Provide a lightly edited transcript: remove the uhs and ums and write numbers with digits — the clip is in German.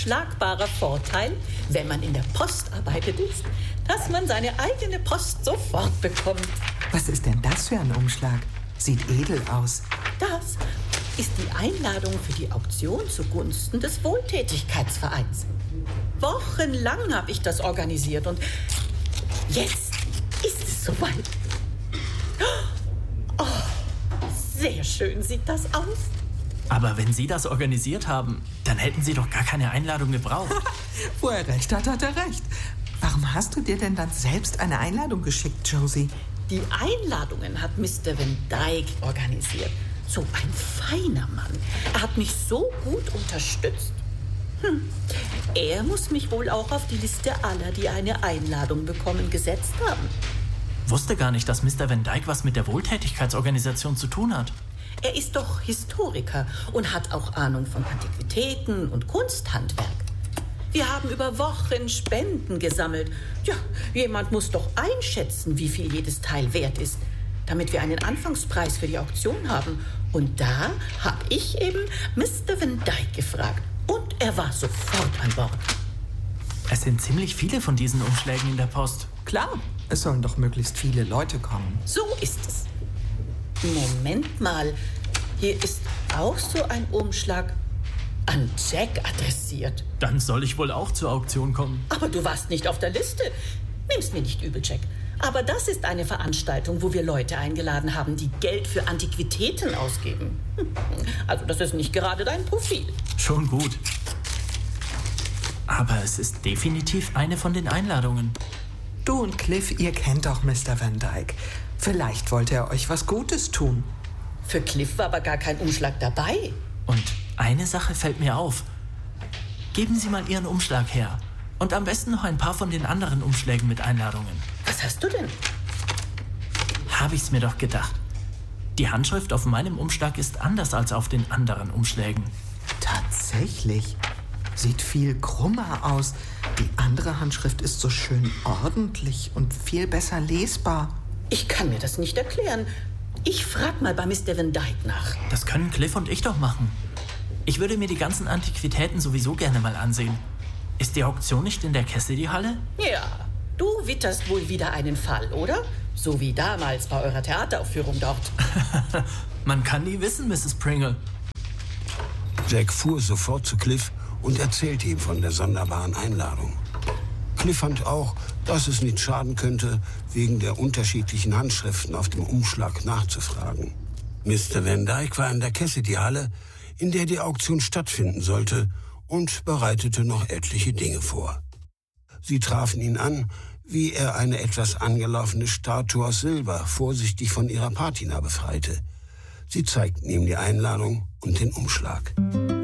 unschlagbarer Vorteil, wenn man in der Post arbeitet, ist, dass man seine eigene Post sofort bekommt. Was ist denn das für ein Umschlag? Sieht edel aus. Das ist die Einladung für die Auktion zugunsten des Wohltätigkeitsvereins. Wochenlang habe ich das organisiert und jetzt ist es soweit. Oh, sehr schön sieht das aus. Aber wenn Sie das organisiert haben, dann hätten Sie doch gar keine Einladung gebraucht. Wo er recht hat, hat er recht. Warum hast du dir denn dann selbst eine Einladung geschickt, Josie? Die Einladungen hat Mr. Van Dyke organisiert. So ein feiner Mann. Er hat mich so gut unterstützt. Er muss mich wohl auch auf die Liste aller, die eine Einladung bekommen, gesetzt haben. Wusste gar nicht, dass Mr. Van Dyke was mit der Wohltätigkeitsorganisation zu tun hat. Er ist doch Historiker und hat auch Ahnung von Antiquitäten und Kunsthandwerk. Wir haben über Wochen Spenden gesammelt. Ja, jemand muss doch einschätzen, wie viel jedes Teil wert ist, damit wir einen Anfangspreis für die Auktion haben. Und da habe ich eben Mr. Van Dyke gefragt. Und er war sofort an Bord. Es sind ziemlich viele von diesen Umschlägen in der Post. Klar, es sollen doch möglichst viele Leute kommen. So ist es. Moment mal, hier ist auch so ein Umschlag an Jack adressiert. Dann soll ich wohl auch zur Auktion kommen. Aber du warst nicht auf der Liste. Nimm's mir nicht übel, Jack. Aber das ist eine Veranstaltung, wo wir Leute eingeladen haben, die Geld für Antiquitäten ausgeben. Also das ist nicht gerade dein Profil. Schon gut. Aber es ist definitiv eine von den Einladungen. Du und Cliff, ihr kennt doch Mr. Van Dyke. Vielleicht wollte er euch was Gutes tun. Für Cliff war aber gar kein Umschlag dabei. Und eine Sache fällt mir auf. Geben Sie mal Ihren Umschlag her. Und am besten noch ein paar von den anderen Umschlägen mit Einladungen. Was hast du denn? Habe ich's mir doch gedacht. Die Handschrift auf meinem Umschlag ist anders als auf den anderen Umschlägen. Tatsächlich. Sieht viel krummer aus. Die andere Handschrift ist so schön ordentlich und viel besser lesbar. Ich kann mir das nicht erklären. Ich frag mal bei Mr. Van Dyke nach. Das können Cliff und ich doch machen. Ich würde mir die ganzen Antiquitäten sowieso gerne mal ansehen. Ist die Auktion nicht in der Cassidy-Halle? Ja, du witterst wohl wieder einen Fall, oder? So wie damals bei eurer Theateraufführung dort. Man kann nie wissen, Mrs. Pringle. Jack fuhr sofort zu Cliff und erzählte ihm von der sonderbaren Einladung. Cliff fand auch, dass es nicht schaden könnte, wegen der unterschiedlichen Handschriften auf dem Umschlag nachzufragen. Mr. Van Dyke war in der Cassidy-Halle, in der die Auktion stattfinden sollte, und bereitete noch etliche Dinge vor. Sie trafen ihn an, wie er eine etwas angelaufene Statue aus Silber vorsichtig von ihrer Patina befreite. Sie zeigten ihm die Einladung und den Umschlag.